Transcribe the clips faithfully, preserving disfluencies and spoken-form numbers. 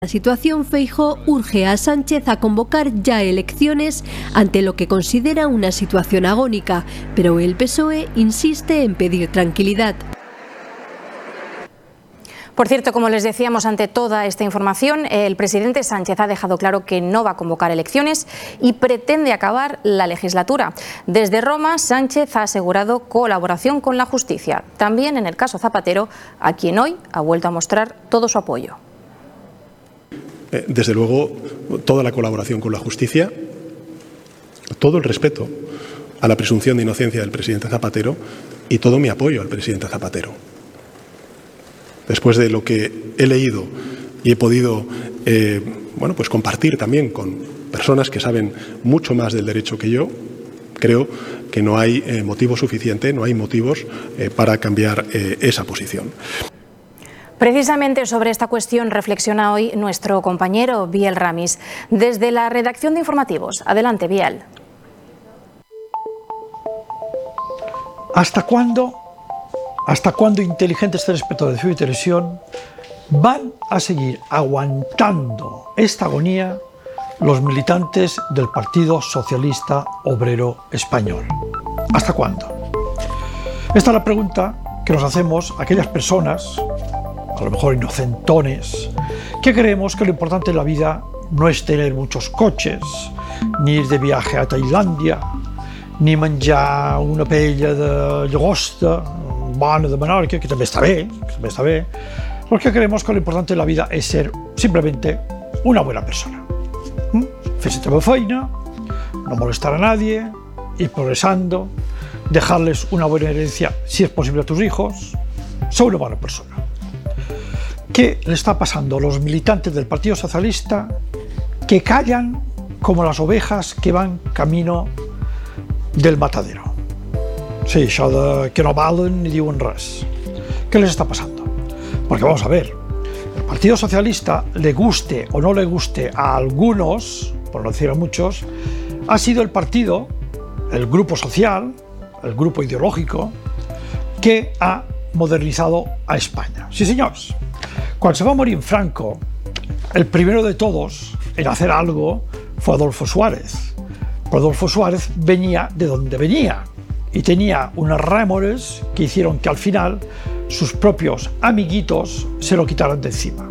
La situación, Feijóo urge a Sánchez a convocar ya elecciones ante lo que considera una situación agónica, pero el P S O E insiste en pedir tranquilidad. Por cierto, como les decíamos, ante toda esta información, el presidente Sánchez ha dejado claro que no va a convocar elecciones y pretende acabar la legislatura. Desde Roma, Sánchez ha asegurado colaboración con la justicia, también en el caso Zapatero, a quien hoy ha vuelto a mostrar todo su apoyo. Desde luego, toda la colaboración con la justicia, todo el respeto a la presunción de inocencia del presidente Zapatero y todo mi apoyo al presidente Zapatero. Después de lo que he leído y he podido eh, bueno, pues compartir también con personas que saben mucho más del derecho que yo, creo que no hay eh, motivo suficiente, no hay motivos eh, para cambiar eh, esa posición. Precisamente sobre esta cuestión reflexiona hoy nuestro compañero Biel Ramis, desde la redacción de Informativos. Adelante, Biel. ¿Hasta cuándo, hasta cuándo inteligentes telespectadores de F I U y Televisión van a seguir aguantando esta agonía los militantes del Partido Socialista Obrero Español? ¿Hasta cuándo? Esta es la pregunta que nos hacemos aquellas personas, a lo mejor inocentones, que creemos que lo importante en la vida no es tener muchos coches, ni ir de viaje a Tailandia, ni menjar una paella de llagosta, bona de Menorca, que també està bé, que també està bé. Los que creemos que lo importante en la vida es ser simplemente una buena persona. ¿Mm? Fer la teva feina, no molestar a nadie, ir progresando, dejarles una buena herencia, si es posible, a tus hijos. Soy una buena persona. ¿Qué le está pasando a los militantes del Partido Socialista que callan como las ovejas que van camino del matadero? Sí, això de que no valen ni diuen res. ¿Qué les está pasando? Porque vamos a ver, el Partido Socialista, le guste o no le guste a algunos, por no decir a muchos, ha sido el partido, el grupo social, el grupo ideológico, que ha modernizado a España. Sí, señores. Cuando se va a morir Franco, el primero de todos en hacer algo fue Adolfo Suárez. Pero Adolfo Suárez venía de donde venía y tenía unas rémores que hicieron que al final sus propios amiguitos se lo quitaran de encima.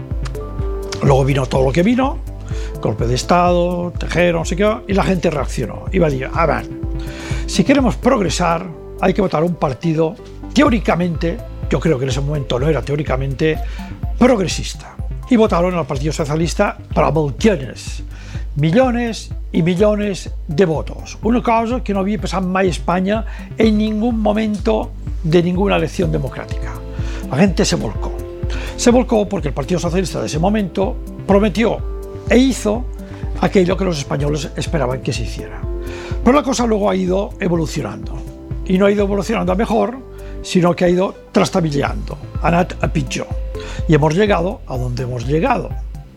Luego vino todo lo que vino, golpe de Estado, Tejero, no sé qué, y la gente reaccionó. Iba a decir, a ver, si queremos progresar hay que votar a un partido teóricamente, yo creo que en ese momento no era teóricamente, progresista. Y votaron al Partido Socialista para millones, millones y millones de votos. Una cosa que no había pasado mai a España en ningún momento de ninguna elección democrática. La gente se volcó. Se volcó porque el Partido Socialista de ese momento prometió e hizo aquello que los españoles esperaban que se hiciera. Pero la cosa luego ha ido evolucionando. Y no ha ido evolucionando a mejor, sino que ha ido trastabilleando, ha anat a pitjor. Y hemos llegado a donde hemos llegado.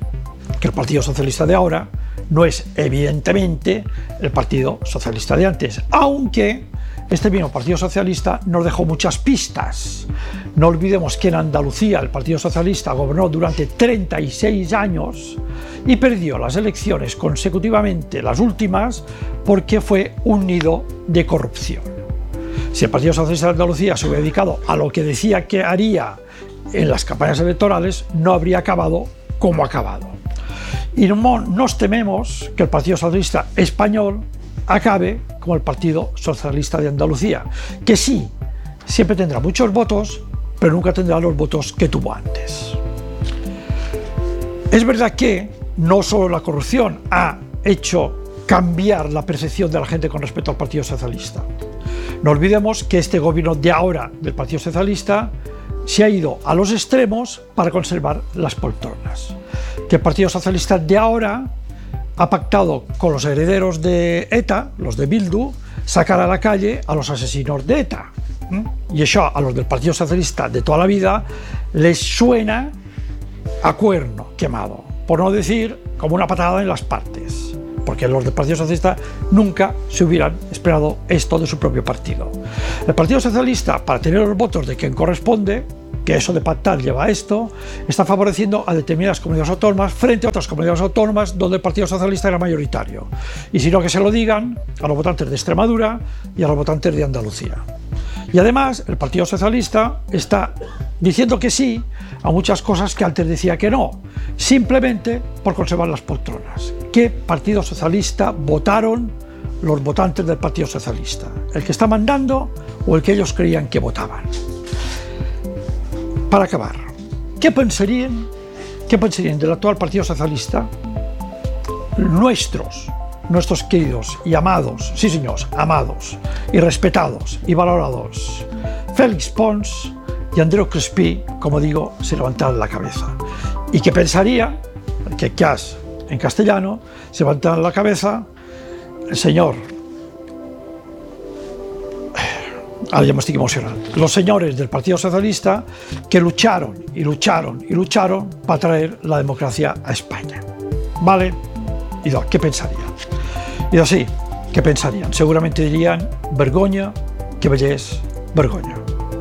Que el Partido Socialista de ahora no es evidentemente el Partido Socialista de antes, aunque este mismo Partido Socialista nos dejó muchas pistas. No olvidemos que en Andalucía el Partido Socialista gobernó durante treinta y seis años y perdió las elecciones consecutivamente, las últimas, porque fue un nido de corrupción. Si el Partido Socialista de Andalucía se hubiera dedicado a lo que decía que haría en las campañas electorales, no habría acabado como ha acabado. Y no nos tememos que el Partido Socialista Español acabe como el Partido Socialista de Andalucía, que sí, siempre tendrá muchos votos, pero nunca tendrá los votos que tuvo antes. Es verdad que no solo la corrupción ha hecho cambiar la percepción de la gente con respecto al Partido Socialista. No olvidemos que este gobierno de ahora del Partido Socialista se ha ido a los extremos para conservar las poltronas. Que el Partido Socialista de ahora ha pactado con los herederos de ETA, los de Bildu, sacar a la calle a los asesinos de ETA. Y eso a los del Partido Socialista de toda la vida les suena a cuerno quemado, por no decir como una patada en las partes, porque los del Partido Socialista nunca se hubieran esperado esto de su propio partido. El Partido Socialista, para tener los votos de quien corresponde, que eso de pactar lleva a esto, está favoreciendo a determinadas comunidades autónomas frente a otras comunidades autónomas donde el Partido Socialista era mayoritario. Y si no, que se lo digan a los votantes de Extremadura y a los votantes de Andalucía. Y además, el Partido Socialista está diciendo que sí a muchas cosas que antes decía que no, simplemente por conservar las poltronas. ¿Qué Partido Socialista votaron los votantes del Partido Socialista? ¿El que está mandando o el que ellos creían que votaban? Para acabar, ¿qué pensarían, qué pensarían del actual Partido Socialista nuestros, nuestros queridos y amados, sí señores, amados y respetados y valorados Félix Pons y Andreu Crespí, como digo, se levantaran la cabeza? ¿Y qué pensaría, que cas en castellano, se levantaran la cabeza el señor, ahora ya me estoy emocionando, los señores del Partido Socialista que lucharon y lucharon y lucharon para traer la democracia a España? ¿Vale? ¿Y do, qué pensarían? Y así, ¿qué pensarían? Seguramente dirían, vergonya, que bellés, vergonya.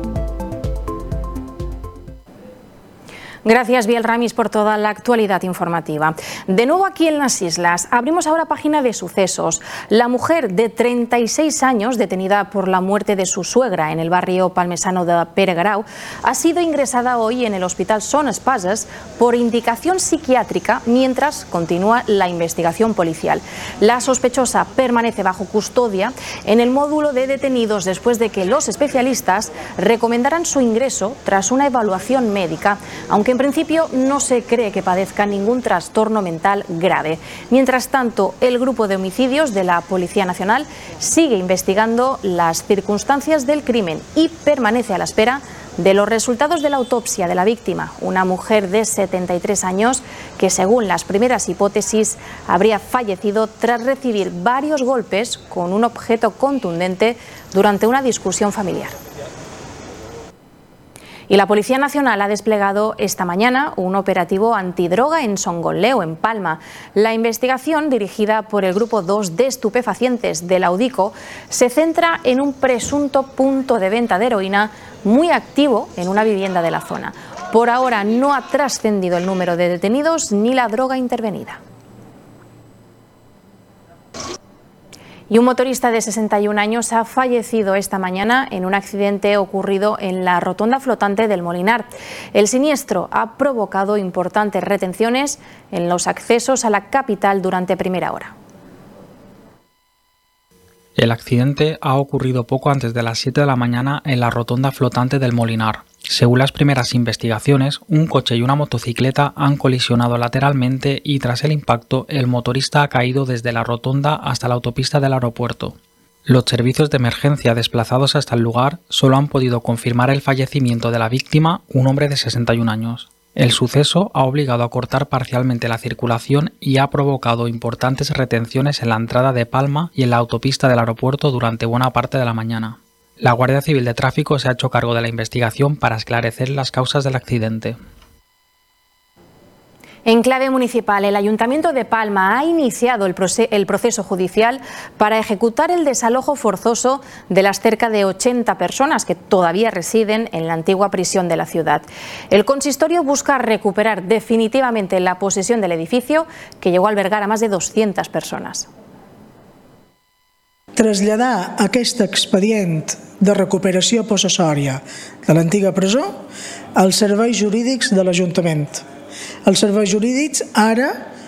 Gracias, Biel Ramis, por toda la actualidad informativa. De nuevo aquí en las islas, abrimos ahora página de sucesos. La mujer de treinta y seis años, detenida por la muerte de su suegra en el barrio palmesano de Pere Garau, ha sido ingresada hoy en el hospital Son Espases por indicación psiquiátrica mientras continúa la investigación policial. La sospechosa permanece bajo custodia en el módulo de detenidos después de que los especialistas recomendaran su ingreso tras una evaluación médica, aunque en principio no se cree que padezca ningún trastorno mental grave. Mientras tanto, el grupo de homicidios de la Policía Nacional sigue investigando las circunstancias del crimen y permanece a la espera de los resultados de la autopsia de la víctima, una mujer de setenta y tres años que, según las primeras hipótesis, habría fallecido tras recibir varios golpes con un objeto contundente durante una discusión familiar. Y la Policía Nacional ha desplegado esta mañana un operativo antidroga en Songoleo, en Palma. La investigación, dirigida por el Grupo dos de Estupefacientes de la UDICO, se centra en un presunto punto de venta de heroína muy activo en una vivienda de la zona. Por ahora no ha trascendido el número de detenidos ni la droga intervenida. Y un motorista de sesenta y un años ha fallecido esta mañana en un accidente ocurrido en la rotonda flotante del Molinar. El siniestro ha provocado importantes retenciones en los accesos a la capital durante primera hora. El accidente ha ocurrido poco antes de las siete de la mañana en la rotonda flotante del Molinar. Según las primeras investigaciones, un coche y una motocicleta han colisionado lateralmente y tras el impacto el motorista ha caído desde la rotonda hasta la autopista del aeropuerto. Los servicios de emergencia desplazados hasta el lugar solo han podido confirmar el fallecimiento de la víctima, un hombre de sesenta y un años. El suceso ha obligado a cortar parcialmente la circulación y ha provocado importantes retenciones en la entrada de Palma y en la autopista del aeropuerto durante buena parte de la mañana. La Guardia Civil de Tráfico se ha hecho cargo de la investigación para esclarecer las causas del accidente. En clave municipal, el Ayuntamiento de Palma ha iniciado el proceso judicial para ejecutar el desalojo forzoso de las cerca de ochenta personas que todavía residen en la antigua prisión de la ciudad. El consistorio busca recuperar definitivamente la posesión del edificio, que llegó a albergar a más de doscientas personas. Traslladar aquest expedient de recuperació possessòria de l'antiga presó als serveis jurídics de l'Ajuntament. Els serveis jurídics ara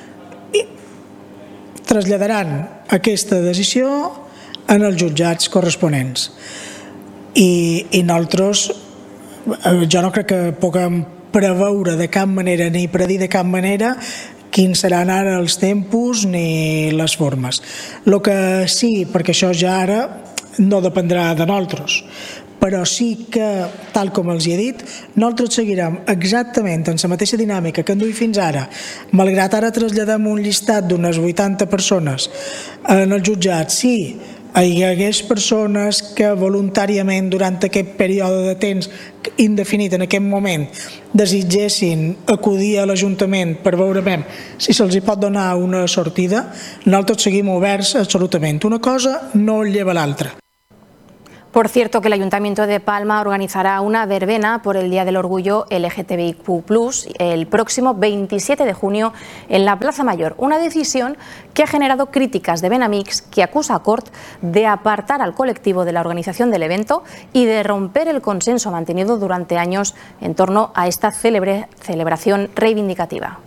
traslladaran aquesta decisió en els jutjats corresponents. I, i nosaltres, jo no crec que puguem preveure de cap manera ni predir de cap manera quins seran ara els tempos ni les formes. El que sí, perquè això ja ara no dependrà de nosaltres, però sí que, tal com els he dit, nosaltres seguirem exactament en la mateixa dinàmica que hem duit fins ara, malgrat ara traslladem un llistat d'unes vuitanta persones en el jutjat. Sí, hi hagués persones que voluntàriament durant aquest període de temps indefinit en aquest moment desitgessin acudir a l'Ajuntament per veure si se'ls pot donar una sortida, nosaltres seguim oberts absolutament. Una cosa no lleva l'altra. Por cierto, que el Ayuntamiento de Palma organizará una verbena por el Día del Orgullo L G T B I Q plus, el próximo veintisiete de junio en la Plaza Mayor. Una decisión que ha generado críticas de Benamix, que acusa a Cort de apartar al colectivo de la organización del evento y de romper el consenso mantenido durante años en torno a esta celebre, celebración reivindicativa.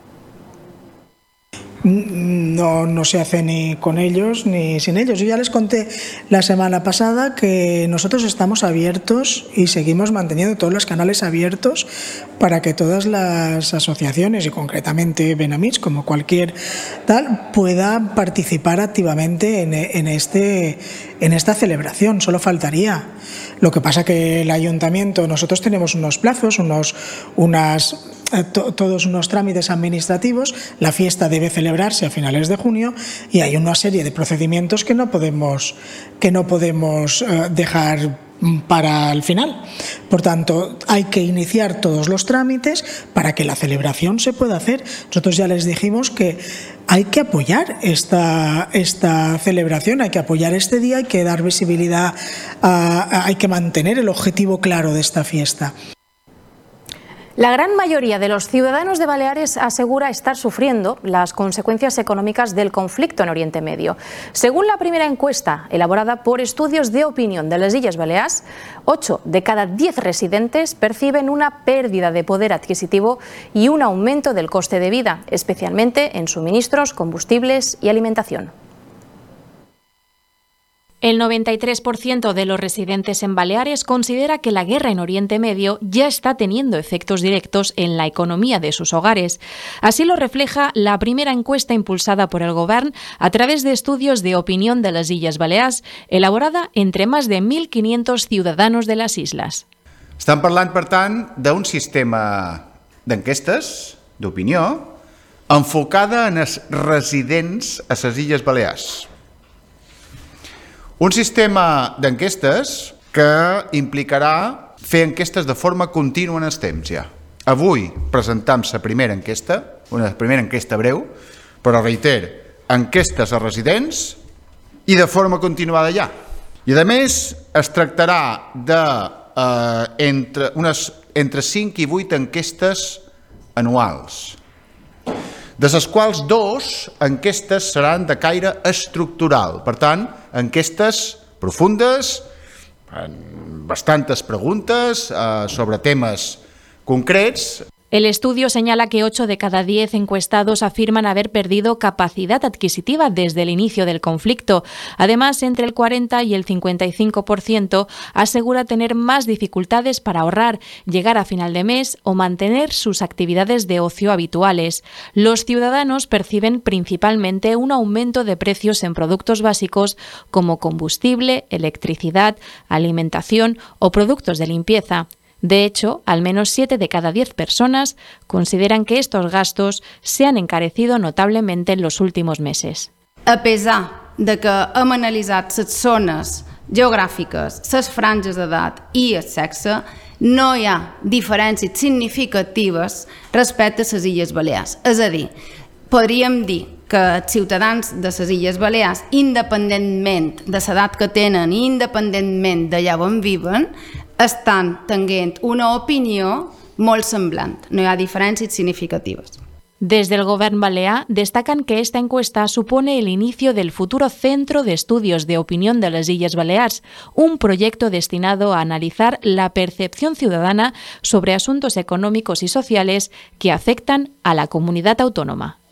No, no se hace ni con ellos ni sin ellos. Yo ya les conté la semana pasada que nosotros estamos abiertos y seguimos manteniendo todos los canales abiertos para que todas las asociaciones, y concretamente Benamix, como cualquier tal, pueda participar activamente en, en, este, en esta celebración. Solo faltaría. Lo que pasa que el ayuntamiento, nosotros tenemos unos plazos, unos, unas... todos unos trámites administrativos, la fiesta debe celebrarse a finales de junio y hay una serie de procedimientos que no podemos, que no podemos eh, dejar para el final. Por tanto, hay que iniciar todos los trámites para que la celebración se pueda hacer. Nosotros ya les dijimos que hay que apoyar esta, esta celebración, hay que apoyar este día, hay que dar visibilidad, a, a, hay que mantener el objetivo claro de esta fiesta. La gran mayoría de los ciudadanos de Baleares asegura estar sufriendo las consecuencias económicas del conflicto en Oriente Medio. Según la primera encuesta elaborada por Estudios de Opinión de las Illes Balears, ocho de cada diez residentes perciben una pérdida de poder adquisitivo y un aumento del coste de vida, especialmente en suministros, combustibles y alimentación. El noventa y tres por ciento de los residentes en Baleares considera que la guerra en Oriente Medio ya está teniendo efectos directos en la economía de sus hogares. Así lo refleja la primera encuesta impulsada por el Govern a través de Estudios de Opinión de les Illes Balears, elaborada entre más de mil quinientos ciudadanos de les isles. Estem parlant, per tant, d'un sistema d'enquestes, d'opinió, enfocada en els residents a les Illes Balears. Un sistema d'enquestes que implicarà fer enquestes de forma contínua en el temps ja. Avui presentam la primera enquesta, una primera enquesta breu, però reiter, enquestes a residents i de forma continuada ja. I a més es tractarà de eh, entre, unes, entre cinc i vuit enquestes anuals, de les quals dos enquestes seran de caire estructural, per tant, enquestes profundes, bastantes preguntes eh, sobre temes concrets. El estudio señala que ocho de cada diez encuestados afirman haber perdido capacidad adquisitiva desde el inicio del conflicto. Además, entre el cuarenta y el cincuenta y cinco por ciento asegura tener más dificultades para ahorrar, llegar a final de mes o mantener sus actividades de ocio habituales. Los ciudadanos perciben principalmente un aumento de precios en productos básicos como combustible, electricidad, alimentación o productos de limpieza. De hecho, al menos siete de cada diez personas consideran que estos gastos se han encarecido notablemente en los últimos meses. A pesar de que hem analitzat les zones geogràfiques, les franges d'edat i el sexe, no hi ha diferències significatives respecte a les Illes Balears. És a dir, podríem dir que els ciutadans de les Illes Balears, independentment de l'edat que tenen i independentment d'allà on viven, estan tenint una opinió molt semblant. No hi ha diferències significatives. Desde el Govern balear destacan que esta encuesta supone el inicio del futuro Centro de Estudios de Opinión de las Illes Balears, un proyecto destinado a analizar la percepción ciudadana sobre asuntos económicos y sociales que afectan a la comunidad autónoma.